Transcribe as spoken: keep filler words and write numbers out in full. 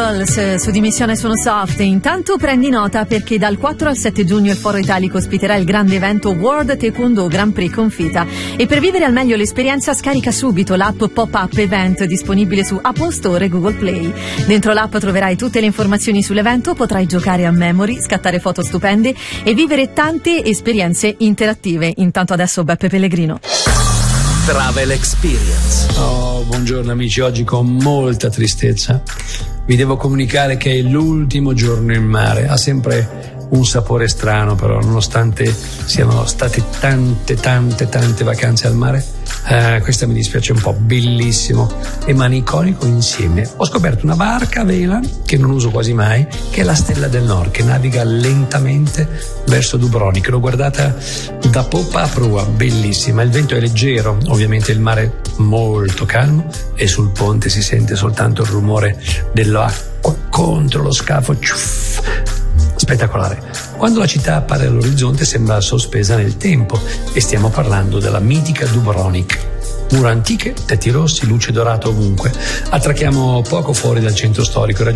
Beatles su Dimissione Sono Soft. Intanto prendi nota perché dal quattro al sette giugno il Foro Italico ospiterà il grande evento World Taekwondo Grand Prix Confita, e per vivere al meglio l'esperienza scarica subito l'app Pop-Up Event disponibile su Apple Store e Google Play. Dentro l'app troverai tutte le informazioni sull'evento, potrai giocare a memory, scattare foto stupende e vivere tante esperienze interattive. Intanto adesso Beppe Pellegrino. Travel Experience. Oh, buongiorno amici, oggi con molta tristezza vi devo comunicare che è l'ultimo giorno in mare. Ha sempre un sapore strano, però, nonostante siano state tante tante tante vacanze al mare, eh, questa mi dispiace un po'. Bellissimo e maniconico insieme. Ho scoperto una barca a vela che non uso quasi mai, che è la Stella del Nord, che naviga lentamente verso Dubrovnik. L'ho guardata da poppa a prua, bellissima. Il vento è leggero, ovviamente il mare molto calmo, e sul ponte si sente soltanto il rumore dell'acqua contro lo scafo. Ciuff, spettacolare. Quando la città appare all'orizzonte sembra sospesa nel tempo, e stiamo parlando della mitica Dubrovnik. Mura antiche, tetti rossi, luce dorata ovunque. Attracchiamo poco fuori dal centro storico.